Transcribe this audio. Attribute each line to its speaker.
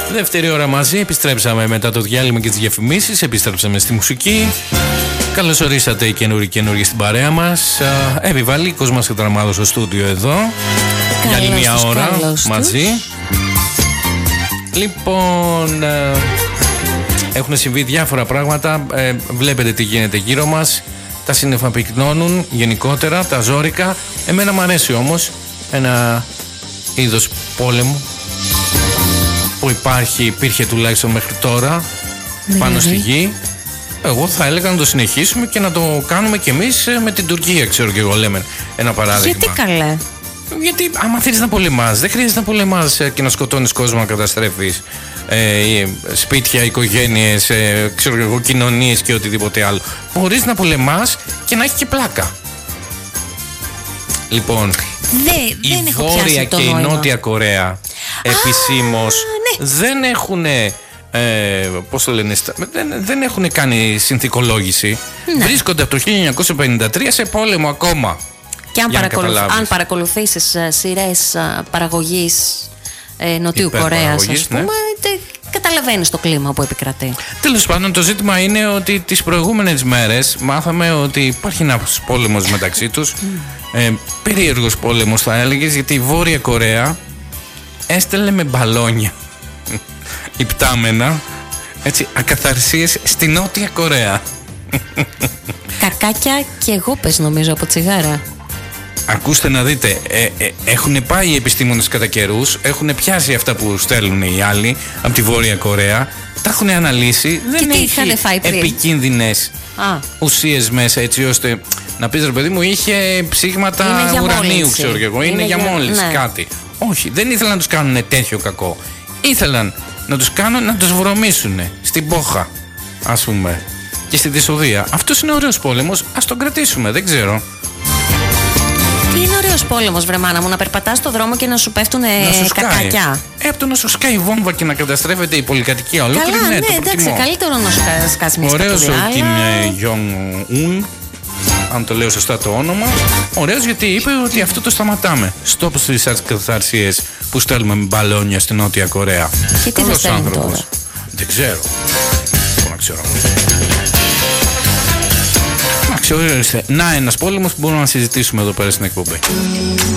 Speaker 1: Δεύτερη ώρα μαζί, επιστρέψαμε μετά το διάλειμμα και τις διαφημίσεις, επιστρέψαμε στη μουσική. Καλώς ορίσατε οι καινούργοι στην παρέα μας. Επιβαλίκος μας κατραμάδος στο στούντιο εδώ. Για άλλη μια ώρα μαζί. Λοιπόν, έχουν συμβεί διάφορα πράγματα. Βλέπετε τι γίνεται γύρω μας. Τα σύννεφα πυκνώνουν γενικότερα, τα ζόρικα. Εμένα μου αρέσει όμως ένα είδος πόλεμου που υπήρχε τουλάχιστον μέχρι τώρα πάνω στη γη. Εγώ θα έλεγα να το συνεχίσουμε και να το κάνουμε κι εμείς με την Τουρκία, ξέρω και εγώ, λέμε ένα παράδειγμα.
Speaker 2: Γιατί καλέ? Γιατί
Speaker 1: άμα θέλεις να πολεμάς, δεν χρειάζεται να πολεμάς και να σκοτώνεις κόσμο, να καταστρέφεις σπίτια, οικογένειες, ξέρω και εγώ, κοινωνίες και οτιδήποτε άλλο. Μπορείς να πολεμάς και να έχει και πλάκα. Λοιπόν, η Βόρεια και η Νότια Κορέα επισήμως δεν έχουν, πώς το λένε, δεν έχουν κάνει συνθηκολόγηση. Βρίσκονται από το 1953 σε πόλεμο ακόμα.
Speaker 2: Και αν παρακολουθήσεις σειρές παραγωγής Νοτιού Κορέας, ας πούμε, καταλαβαίνεις το κλίμα που επικρατεί.
Speaker 1: Τέλος πάντων, το ζήτημα είναι ότι τις προηγούμενες μέρες μάθαμε ότι υπάρχει ένας πόλεμος μεταξύ τους. Περίεργος πόλεμος θα έλεγες, γιατί η Βόρεια Κορέα έστελνε με μπαλόνια υπτάμενα, έτσι, ακαθαρσίες στη Νότια Κορέα.
Speaker 2: Κακάκια και γούπες νομίζω από τσιγάρα.
Speaker 1: Ακούστε να δείτε, έχουν πάει οι επιστήμονες κατά καιρούς, έχουν πιάσει αυτά που στέλνουν οι άλλοι από τη Βόρεια Κορέα, τα έχουν αναλύσει, δεν έχει επικίνδυνες ουσίες μέσα, έτσι ώστε να πεις, ρε παιδί μου, είχε ψήγματα ουρανίου, ξέρω και εγώ, είναι για μόλυνση, κάτι. Όχι, δεν ήθελαν να τους κάνουν τέτοιο κακό. Ήθελαν να τους κάνουν, να τους βρωμίσουν στην Πόχα, ας πούμε, και στη Δυσοδεία. Αυτός είναι ωραίος πόλεμος, ας τον κρατήσουμε, δεν ξέρω.
Speaker 2: Τι είναι ωραίος πόλεμος, βρε μάνα μου, να περπατάς στον δρόμο και να σου πέφτουν κακάκια.
Speaker 1: Από το να σου σκάει βόμβα και να καταστρέφεται η πολυκατοικία ολόκληρη.
Speaker 2: Καλά, ναι, εντάξει, καλύτερο να σου σκάσει μια σκατουλιά.
Speaker 1: Ωραίος ο Κιμ Jong-un, αν το λέω σωστά το όνομα. Ωραίος γιατί είπε ότι αυτό το σταματάμε. Στόπ στις καταστασίες που στέλνουμε με μπαλόνια στη Νότια Κορέα.
Speaker 2: Και τι θα στέλνουν τώρα?
Speaker 1: Δεν ξέρω. Πού να ξέρω. Να ένας πόλεμος που μπορούμε να συζητήσουμε εδώ πέρα στην εκπομπή.